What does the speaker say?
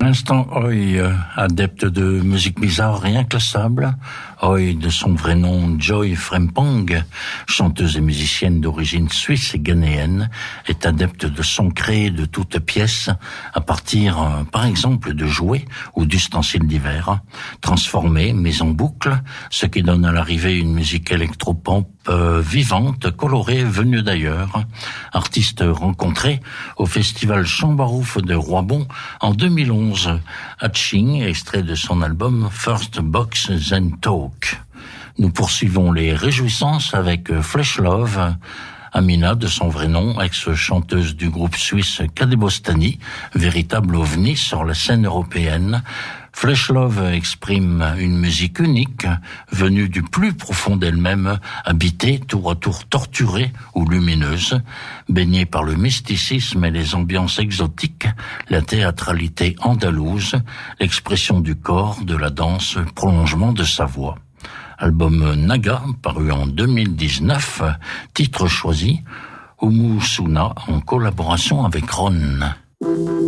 l'instant, Oi, adepte de musique bizarre et inclassable. Oi, de son vrai nom Joy Frempong, chanteuse et musicienne d'origine suisse et ghanéenne, est adepte de sons créés de toutes pièces à partir, par exemple, de jouets ou d'ustensiles divers, transformés, mis en boucle, ce qui donne à l'arrivée une musique électropop vivante, colorée, venue d'ailleurs. Artiste rencontré au festival Chambarouf de Roibon en 2011. Hatching, extrait de son album First Box Then Talk. Nous poursuivons les réjouissances avec Flesh Love. Amina, de son vrai nom, ex-chanteuse du groupe suisse Kadebostani, véritable ovni sur la scène européenne. Flesh Love exprime une musique unique, venue du plus profond d'elle-même, habitée, tour à tour torturée ou lumineuse, baignée par le mysticisme et les ambiances exotiques, la théâtralité andalouse, l'expression du corps, de la danse, prolongement de sa voix. Album Naga, paru en 2019, titre choisi, Umusuna, en collaboration avec Ron.